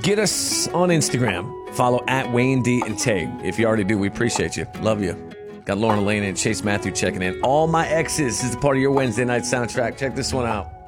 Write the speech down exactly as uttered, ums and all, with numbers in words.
get us on Instagram. Follow at Wayne D and Tay. If you already do, we appreciate you. Love you. Got Lauren Elaine and Chase Matthew checking in. All My Exes is a part of your Wednesday night soundtrack. Check this one out.